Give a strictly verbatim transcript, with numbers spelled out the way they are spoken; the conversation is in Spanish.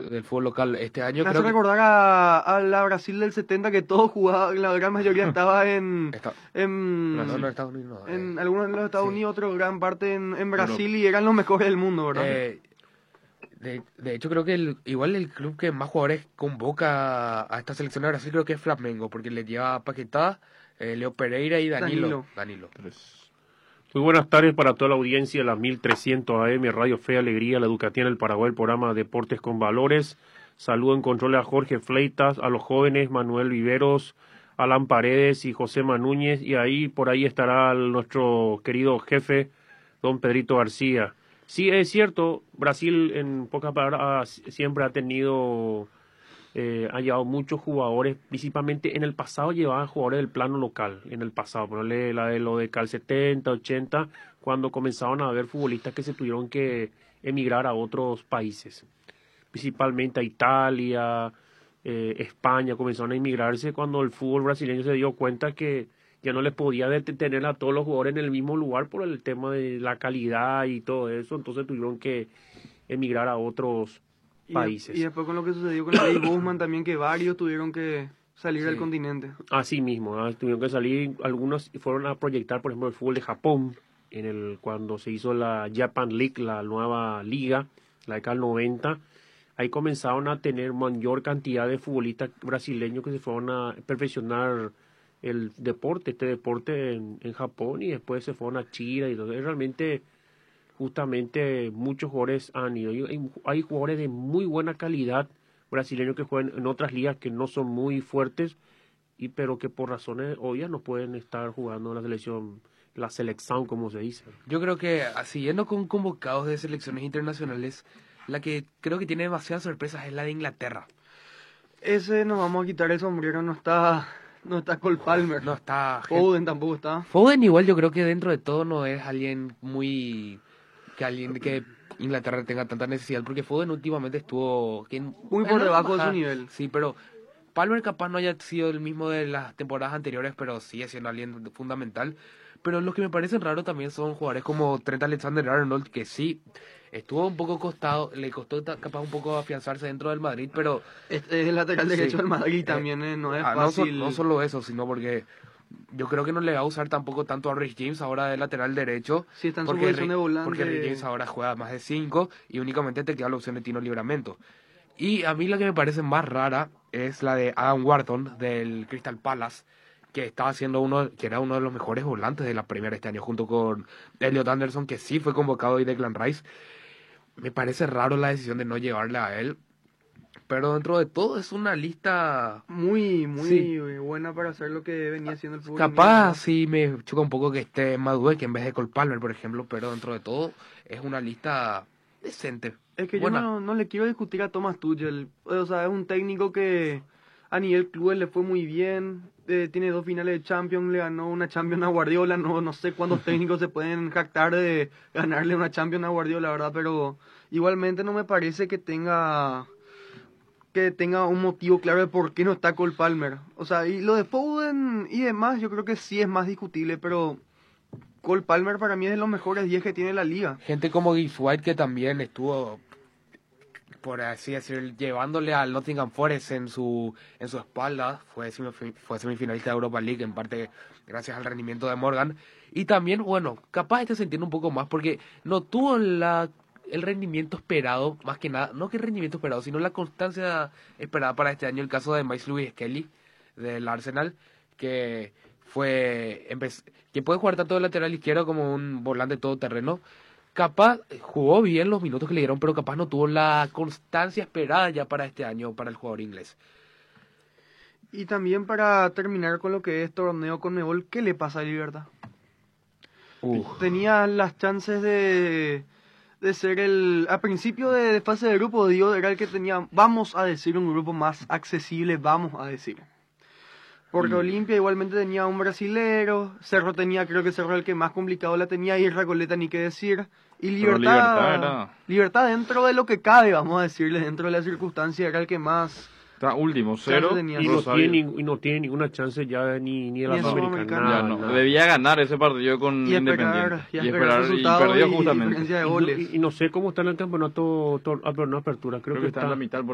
del fútbol local este año. Me creo hace que recordar a, a la Brasil del setenta que todos jugaban, la gran mayoría estaba en, está, en, no, no, Estados Unidos, no, en eh, algunos de los Estados sí. Unidos, otro gran parte en, en Brasil Europa. y eran los mejores del mundo, ¿verdad? Eh, de, de hecho, creo que el, igual el club que más jugadores convoca a esta selección de Brasil creo que es Flamengo, porque le lleva a Paquetá, eh, Leo Pereira y Danilo. Danilo. Danilo. Tres. Muy buenas tardes para toda la audiencia de la mil trescientos A M, Radio Fe Alegría, la Educativa en el Paraguay, el programa Deportes con Valores. Saludo en control a Jorge Fleitas, a los jóvenes Manuel Viveros, Alan Paredes y José Manúñez, y ahí por ahí estará el- nuestro querido jefe, don Pedrito García. Sí, es cierto, Brasil en pocas palabras siempre ha tenido, eh, ha llevado muchos jugadores, principalmente en el pasado llevaban jugadores del plano local, en el pasado, ponerle la de lo de Cal setenta, ochenta, cuando comenzaron a haber futbolistas que se tuvieron que emigrar a otros países, principalmente a Italia, eh, España, comenzaron a emigrarse cuando el fútbol brasileño se dio cuenta que ya no les podía det- tener a todos los jugadores en el mismo lugar por el tema de la calidad y todo eso, entonces tuvieron que emigrar a otros Y, de- países. y después con lo que sucedió con el Ley Bowman también, que varios tuvieron que salir Sí. del continente. Así mismo, ¿ah? Tuvieron que salir, algunos fueron a proyectar, por ejemplo, el fútbol de Japón, en el cuando se hizo la Japan League, la nueva liga, la década del noventa, ahí comenzaron a tener mayor cantidad de futbolistas brasileños que se fueron a perfeccionar el deporte, este deporte en, en Japón, y después se fueron a China, y todo. Es realmente, justamente, muchos jugadores han ido. Y Hay, hay jugadores de muy buena calidad brasileños que juegan en otras ligas que no son muy fuertes, y pero que por razones obvias no pueden estar jugando en la selección, la selección como se dice. Yo creo que, ah, siguiendo con convocados de selecciones internacionales, la que creo que tiene demasiadas sorpresas es la de Inglaterra. Ese nos vamos a quitar el sombrero, no está, no está Cole Palmer. No está... Foden tampoco está. Foden igual yo creo que dentro de todo no es alguien muy... que alguien que Inglaterra tenga tanta necesidad, porque Foden últimamente estuvo... que en- Muy en por una debajo de su bajada. nivel. Sí, pero Palmer capaz no haya sido el mismo de las temporadas anteriores, pero sigue siendo alguien fundamental. Pero los que me parecen raros también son jugadores como Trent Alexander-Arnold, que sí, estuvo un poco costado, le costó ta- capaz un poco afianzarse dentro del Madrid, pero... Este es el lateral Sí. derecho del Madrid Eh, también, eh, no es ah, no, so- fácil. no solo eso, sino porque yo creo que no le va a usar tampoco tanto a Rich James ahora de lateral derecho. Sí, está en su porque posición Ri- de volante. Porque Rich James ahora juega más de cinco y únicamente te queda la opción de Tino Libramento. Y a mí la que me parece más rara es la de Adam Wharton del Crystal Palace, que estaba haciendo uno, que era uno de los mejores volantes de la Premier este año, junto con Elliot Anderson, que sí fue convocado, y Declan Rice. Me parece raro la decisión de no llevarle a él, pero dentro de todo es una lista... Muy, muy Sí. buena para hacer lo que venía haciendo el fútbol. Capaz inglés. sí me choca un poco que esté Madueke que en vez de Cole Palmer, por ejemplo, pero dentro de todo es una lista decente. Es que Buena. yo no, no le quiero discutir a Thomas Tuchel. O sea, es un técnico que a nivel clubes le fue muy bien. Eh, tiene dos finales de Champions, le ganó una Champions a Guardiola. No, no sé cuántos técnicos se pueden jactar de ganarle una Champions a Guardiola, la verdad, pero igualmente no me parece que tenga que tenga un motivo claro de por qué no está Cole Palmer. O sea, y lo de Foden y demás, yo creo que sí es más discutible, pero Cole Palmer para mí es de los mejores diez que tiene la liga. Gente como Gibbs White, que también estuvo, por así decir, llevándole al Nottingham Forest en su en su espalda, fue, semifi- fue semifinalista de Europa League, en parte gracias al rendimiento de Morgan. Y también, bueno, capaz este se entiende un poco más porque no tuvo la el rendimiento esperado, más que nada, no que el rendimiento esperado, sino la constancia esperada para este año. El caso de Max Lewis Kelly del Arsenal, que fue empe- que puede jugar tanto de lateral izquierdo como un volante todoterreno. Capaz jugó bien los minutos que le dieron, pero capaz no tuvo la constancia esperada ya para este año para el jugador inglés. Y también para terminar con lo que es torneo con Conmebol, ¿qué le pasa a Libertad? Uf. Tenía las chances de, de ser el... A principio de fase de grupo, digo, era el que tenía, vamos a decir, un grupo más accesible, vamos a decir. Porque Mm. Olimpia igualmente tenía un brasilero, Cerro tenía, creo que Cerro el que más complicado la tenía, y Recoleta ni qué decir. Y Pero Libertad, Libertad era- Libertad dentro de lo que cabe, vamos a decirle, dentro de la circunstancia, era el que más... Está último, cero. tenía. Y no, Rosario. tiene, ni- y no tiene ninguna chance ya ni, ni de la Ni en Sudamericana. Sudamericana. Ya nada, no. nada. Debía ganar ese partido con Y esperar, Independiente. y Y esperar esperar, y resultados perdió y justamente. diferencia de Y no- goles. Y, y no sé cómo está en el campeonato, tor- ah, pero no apertura. Creo, Creo que está en la mitad.